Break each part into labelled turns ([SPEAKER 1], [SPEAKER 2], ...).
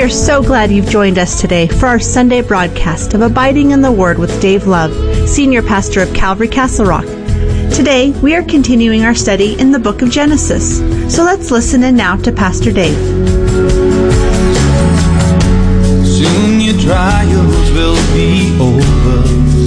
[SPEAKER 1] are so glad you've joined us today for our Sunday broadcast of Abiding in the Word with Dave Love, Senior Pastor of Calvary Castle Rock. Today, we are continuing our study in the book of Genesis. So let's listen in now to Pastor Dave.
[SPEAKER 2] Soon your trials will be over.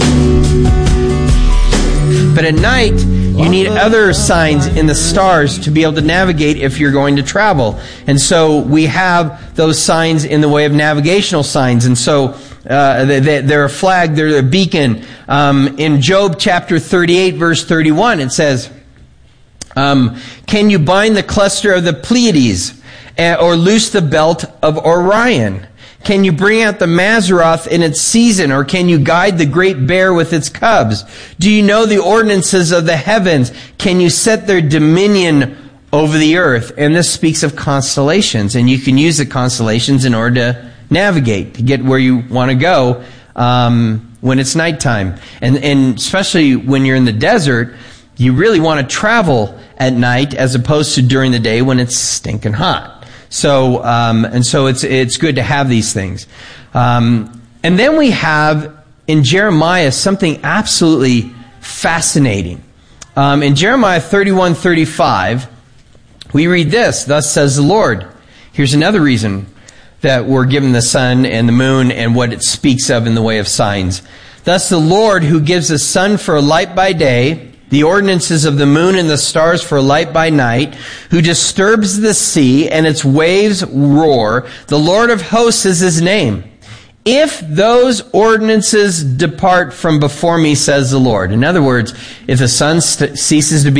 [SPEAKER 3] But at night, you need other signs in the stars to be able to navigate if you're going to travel. And so we have those signs in the way of navigational signs. And so they're a flag, they're a beacon. In Job chapter 38, verse 31, it says, can you bind the cluster of the Pleiades or loose the belt of Orion? Can you bring out the Mazzaroth in its season, or can you guide the great bear with its cubs? Do you know the ordinances of the heavens? Can you set their dominion over the earth? And this speaks of constellations, and you can use the constellations in order to navigate, to get where you want to go when it's nighttime. And especially when you're in the desert, you really want to travel at night as opposed to during the day when it's stinking hot. So it's good to have these things. And then we have in Jeremiah something absolutely fascinating. In Jeremiah 31:35, we read this, "Thus says the Lord." Here's another reason that we're given the sun and the moon and what it speaks of in the way of signs. "Thus the Lord, who gives the sun for a light by day, the ordinances of the moon and the stars for a light by night, who disturbs the sea and its waves roar, the Lord of hosts is his name. If those ordinances depart from before me, says the Lord." In other words, if the sun ceases to be